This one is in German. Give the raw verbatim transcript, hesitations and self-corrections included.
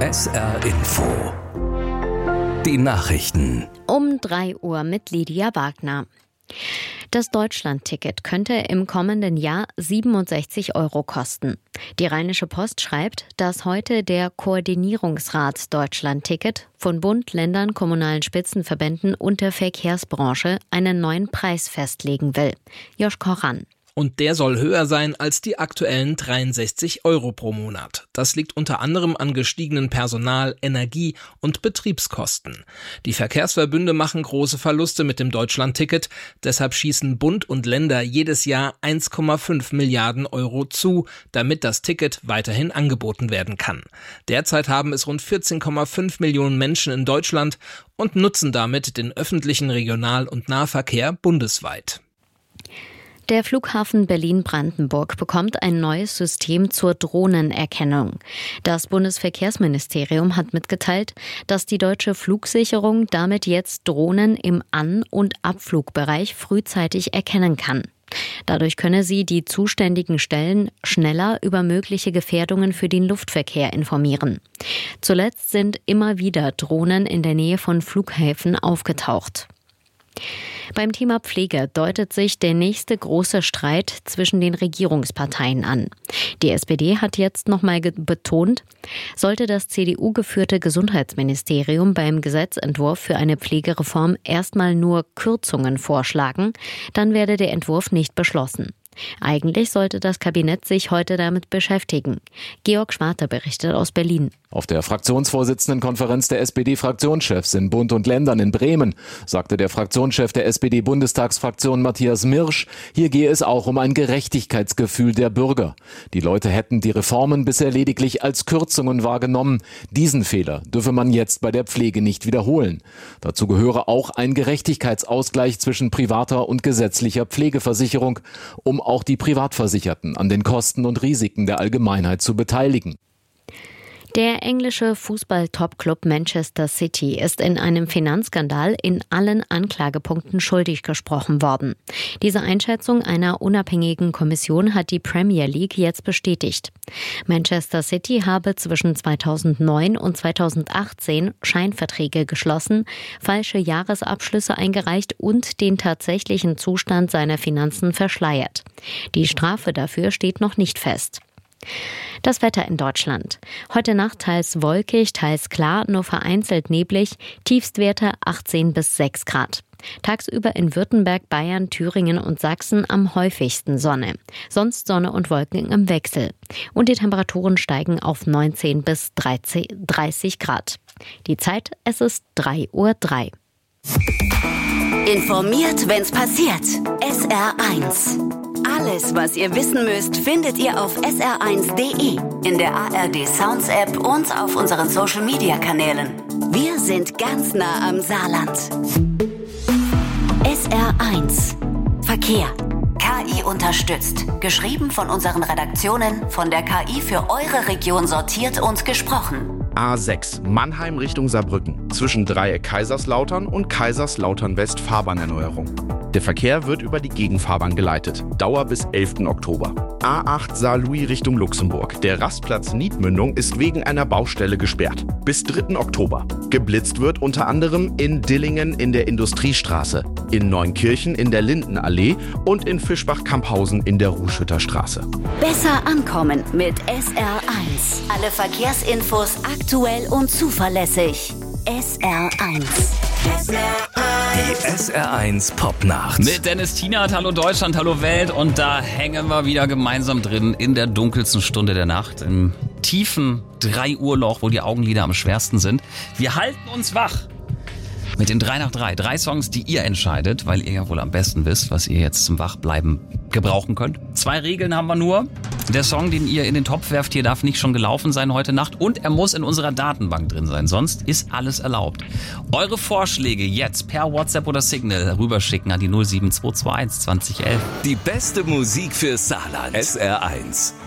S R Info. Die Nachrichten. Um drei Uhr mit Lydia Wagner. Das Deutschland-Ticket könnte im kommenden Jahr siebenundsechzig Euro kosten. Die Rheinische Post schreibt, dass heute der Koordinierungsrat Deutschland-Ticket von Bund, Ländern, kommunalen Spitzenverbänden und der Verkehrsbranche einen neuen Preis festlegen will. Joschko Ran. Und der soll höher sein als die aktuellen dreiundsechzig Euro pro Monat. Das liegt unter anderem an gestiegenen Personal-, Energie- und Betriebskosten. Die Verkehrsverbünde machen große Verluste mit dem Deutschland-Ticket. Deshalb schießen Bund und Länder jedes Jahr eins Komma fünf Milliarden Euro zu, damit das Ticket weiterhin angeboten werden kann. Derzeit haben es rund vierzehn Komma fünf Millionen Menschen in Deutschland und nutzen damit den öffentlichen Regional- und Nahverkehr bundesweit. Der Flughafen Berlin-Brandenburg bekommt ein neues System zur Drohnenerkennung. Das Bundesverkehrsministerium hat mitgeteilt, dass die deutsche Flugsicherung damit jetzt Drohnen im An- und Abflugbereich frühzeitig erkennen kann. Dadurch könne sie die zuständigen Stellen schneller über mögliche Gefährdungen für den Luftverkehr informieren. Zuletzt sind immer wieder Drohnen in der Nähe von Flughäfen aufgetaucht. Beim Thema Pflege deutet sich der nächste große Streit zwischen den Regierungsparteien an. Die S P D hat jetzt nochmal betont, sollte das C D U-geführte Gesundheitsministerium beim Gesetzentwurf für eine Pflegereform erstmal nur Kürzungen vorschlagen, dann werde der Entwurf nicht beschlossen. Eigentlich sollte das Kabinett sich heute damit beschäftigen. Georg Schwarte berichtet aus Berlin. Auf der Fraktionsvorsitzendenkonferenz der S P D-Fraktionschefs in Bund und Ländern in Bremen sagte der Fraktionschef der S P D-Bundestagsfraktion Matthias Mirsch, hier gehe es auch um ein Gerechtigkeitsgefühl der Bürger. Die Leute hätten die Reformen bisher lediglich als Kürzungen wahrgenommen. Diesen Fehler dürfe man jetzt bei der Pflege nicht wiederholen. Dazu gehöre auch ein Gerechtigkeitsausgleich zwischen privater und gesetzlicher Pflegeversicherung, um auch die Privatversicherten an den Kosten und Risiken der Allgemeinheit zu beteiligen. Der englische Fußball-Topclub Manchester City ist in einem Finanzskandal in allen Anklagepunkten schuldig gesprochen worden. Diese Einschätzung einer unabhängigen Kommission hat die Premier League jetzt bestätigt. Manchester City habe zwischen zweitausendneun und zweitausendachtzehn Scheinverträge geschlossen, falsche Jahresabschlüsse eingereicht und den tatsächlichen Zustand seiner Finanzen verschleiert. Die Strafe dafür steht noch nicht fest. Das Wetter in Deutschland. Heute Nacht teils wolkig, teils klar, nur vereinzelt neblig, Tiefstwerte achtzehn bis sechs Grad. Tagsüber in Württemberg, Bayern, Thüringen und Sachsen am häufigsten Sonne. Sonst Sonne und Wolken im Wechsel. Und die Temperaturen steigen auf neunzehn bis dreißig Grad. Die Zeit, es ist drei Uhr drei. Informiert, wenn's passiert. S R eins. Alles, was ihr wissen müsst, findet ihr auf S R eins Punkt D E, in der A R D Sounds App und auf unseren Social Media Kanälen. Wir sind ganz nah am Saarland. S R eins. Verkehr. K I unterstützt. Geschrieben von unseren Redaktionen, von der K I für eure Region sortiert und gesprochen. A sechs, Mannheim Richtung Saarbrücken. Zwischen Dreieck Kaiserslautern und Kaiserslautern West Fahrbahnerneuerung. Der Verkehr wird über die Gegenfahrbahn geleitet. Dauer bis elften Oktober. A acht Saarlouis Richtung Luxemburg. Der Rastplatz Niedmündung ist wegen einer Baustelle gesperrt. Bis dritten Oktober. Geblitzt wird unter anderem in Dillingen in der Industriestraße, in Neunkirchen in der Lindenallee und in Fischbach-Kamphausen in der Ruhschütterstraße. Besser ankommen mit S R eins. Alle Verkehrsinfos aktuell und zuverlässig. S R eins. Die S R eins Popnacht. Mit Dennis Tienert, hallo Deutschland, hallo Welt. Und da hängen wir wieder gemeinsam drin in der dunkelsten Stunde der Nacht. Im tiefen drei Uhr Loch, wo die Augenlider am schwersten sind. Wir halten uns wach. Mit den drei nach drei. Drei Songs, die ihr entscheidet, weil ihr ja wohl am besten wisst, was ihr jetzt zum Wachbleiben gebrauchen könnt. Zwei Regeln haben wir nur. Der Song, den ihr in den Topf werft, hier darf nicht schon gelaufen sein heute Nacht und er muss in unserer Datenbank drin sein, sonst ist alles erlaubt. Eure Vorschläge jetzt per WhatsApp oder Signal rüberschicken an die null sieben zwei zwei eins zwanzig elf. Die beste Musik für Saarland. S R eins.